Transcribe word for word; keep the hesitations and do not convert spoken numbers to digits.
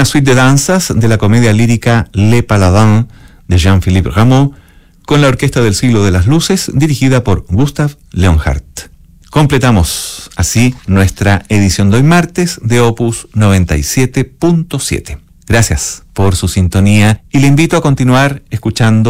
una suite de danzas de la comedia lírica Le Paladin de Jean-Philippe Rameau, con la Orquesta del Siglo de las Luces, dirigida por Gustav Leonhardt. Completamos así nuestra edición de hoy martes de Opus noventa y siete punto siete. Gracias por su sintonía y le invito a continuar escuchando